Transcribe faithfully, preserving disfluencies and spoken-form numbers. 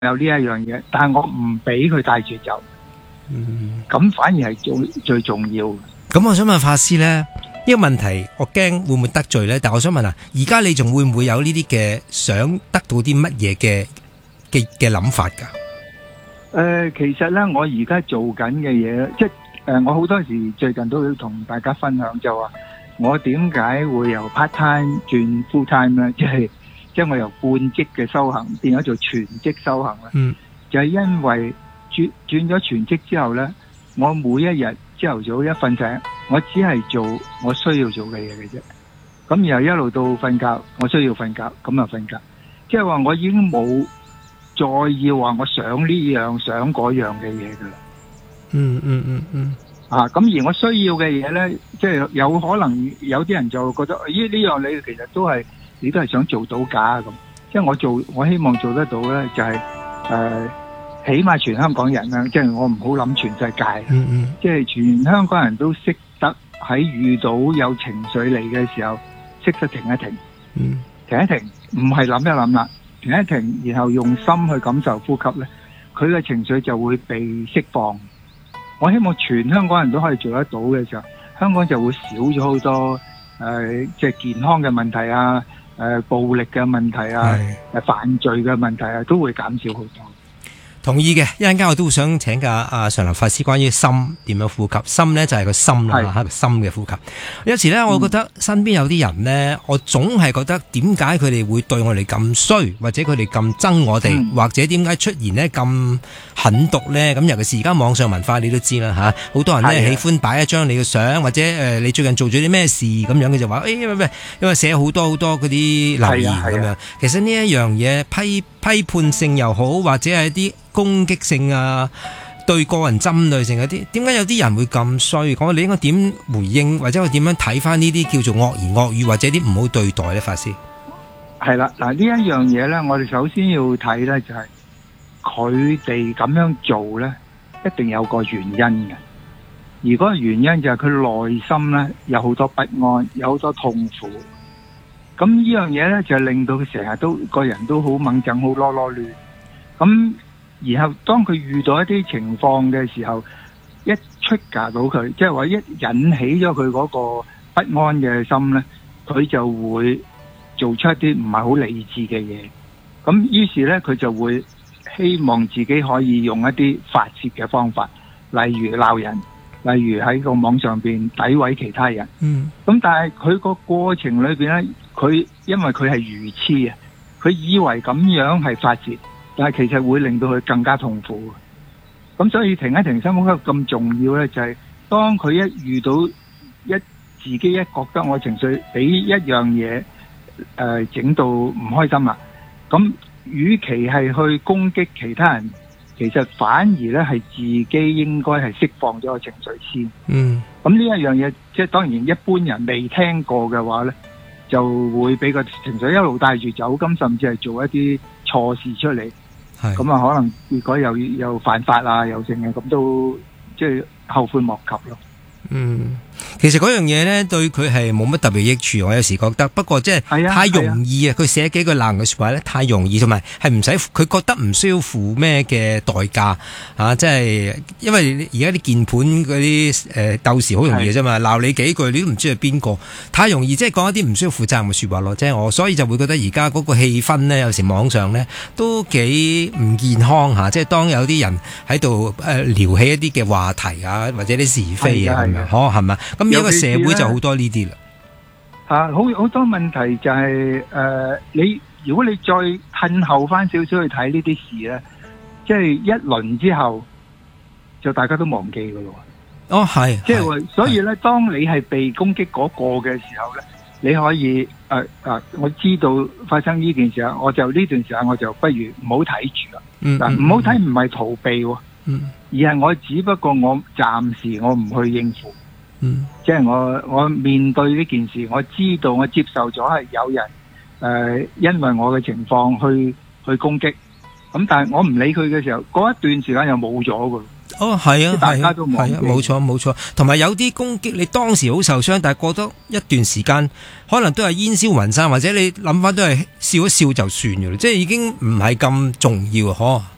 有呢一樣嘢，但係我唔俾佢帶住走， 嗯， 咁反而係最最重要嘅。 咁我想問法師咧，呢個問題我驚會唔會得罪咧？但係我想問啊，而家你仲會唔會有呢啲嘅想得到啲乜嘢嘅嘅嘅諗法㗎？ 誒，其實咧，我而家做緊嘅嘢，即係誒，我好多時最近都會同大家分享，就話我點解會由 part time 轉 full time 咧？即係即係我由半職嘅修行變咗做全職修行咧。 嗯， 就係因為轉轉咗全職之後咧，我每一日朝頭早一瞓醒，我只係做我需要做嘅嘢嘅啫。咁然後一路到瞓覺，我需要瞓覺，咁就瞓覺。即係話我已經冇再要話我想呢樣想嗰樣嘅嘢噶啦。 嗯嗯嗯嗯。 啊，咁而我需要嘅嘢咧，即係有可能有啲人就覺得，咦呢樣你其實都係你都係想做到㗎咁。即係我做，我希望做得到咧，就係、是、誒、呃，起碼全香港人啦，即係我唔好諗全世界。 嗯嗯。即係全香港人都識得喺遇到有情緒嚟嘅時候，識得停一停。 嗯。 停一停，唔係諗一諗啦，停一停，然後用心去感受呼吸咧，佢嘅情緒就會被釋放。我希望全香港人都可以做得到嘅時候，香港就會少咗好多誒，即係健康嘅問題啊，誒、呃，暴力嘅問題啊，誒，犯罪嘅問題啊，都會減少好多。 同意嘅，一陣間我都想請教阿常林法師關於心點樣呼吸。心咧就係個心啦，係心嘅呼吸。有時咧，我覺得身邊有啲人咧，我總係覺得點解佢哋會對我哋咁衰，或者佢哋咁憎我哋，嗯、或者點解出現咧咁狠毒咧？咁尤其是而家網上文化，你都知啦吓，好多人咧喜歡擺一張你嘅相，或者誒、呃、你最近做咗啲咩事咁樣，佢就話誒，因為因為寫好多好多嗰啲留言咁樣。其實呢一樣嘢批批判性又好，或者係一啲攻擊性啊，對個人針對性嗰啲，點解有啲人會咁衰？講你應該點回應，或者我點樣睇翻呢啲叫做惡言惡語，或者啲唔好對待咧？法師係啦，嗱呢一樣嘢咧，我哋首先要睇咧，就係佢哋咁樣做咧，一定有個原因嘅。而嗰個原因就係佢內心咧有好多不安，有好多痛苦。咁呢樣嘢咧就令到佢成日都個人都好掹整，好囉囉攣。咁然後當佢遇到一啲情況嘅時候，一出格到佢，即係話一引起咗佢嗰個不安嘅心咧，佢就會做出一啲唔係好理智嘅嘢。咁於是咧，佢就會希望自己可以用一啲發泄嘅方法，例如鬧人，例如喺個網上邊詆毀其他人。嗯。咁但係佢個過程裏邊咧，佢因為佢係愚痴啊，佢以為咁樣係發泄。但係其實會令到佢更加痛苦，咁所以停一停深呼吸咁重要咧，就係當佢一遇到一自己一覺得我情緒俾一樣嘢誒整到唔開心啦，咁與其係去攻擊其他人，其實反而咧係自己應該係釋放咗個情緒先。嗯，咁呢一樣嘢，即係當然一般人未聽過嘅話咧，就會俾個情緒一路帶住走，咁甚至係做一啲錯事出嚟。咁啊，可能結果又又犯法啊，又剩嘅，咁都即係後悔莫及咯。嗯，其實嗰樣嘢咧，對佢係冇乜特別益處，我有時覺得。不過即係太容易啊，佢寫幾句爛嘅說話咧，太容易，同埋係唔使佢覺得唔需要付咩嘅代價啊！即係因為而家啲鍵盤嗰啲誒鬥時好容易嘅啫嘛，鬧你幾句你都唔知係邊個，太容易即係講一啲唔需要負責任嘅說話咯。即係我所以就會覺得而家嗰個氣氛咧，有時網上咧都幾唔健康吓。即係當有啲人喺度誒撩起一啲嘅話題啊，或者啲是非啊。嗬，係咪？咁有個社會就好多呢啲啦。啊，好好多問題就係、是、誒、呃，你如果你再褪後翻少少去睇呢啲事咧，即係一輪之後就大家都忘記噶咯。哦，係，即係話，所以咧，當你係被攻擊嗰個嘅時候咧，你可以誒誒、呃呃，我知道發生呢件事啊，我就呢段時間我就不如唔好睇住啦。嗯，嗱，唔好睇唔係逃避。嗯，而係我只不過我暫時我唔去應付，嗯，即係我我面對呢件事，我知道我接受咗係有人誒、呃，因為我嘅情況去去攻擊，咁但係我唔理佢嘅時候，嗰一段時間又冇咗噶。哦，係啊，大家都冇，係啊，冇錯冇錯。同埋有啲攻擊，你當時好受傷，但係過咗一段時間，可能都係煙消雲散，或者你諗翻都係笑一笑就算嘅，即係已經唔係咁重要啊，嗬。